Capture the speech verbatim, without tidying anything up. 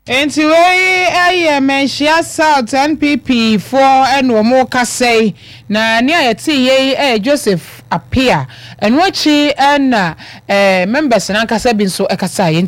Enti we aye menshia South N P P for eno mo kasei na ne ayeti ye eh Joseph Apia enwachi na eh members na kasa bi nso ekasa ye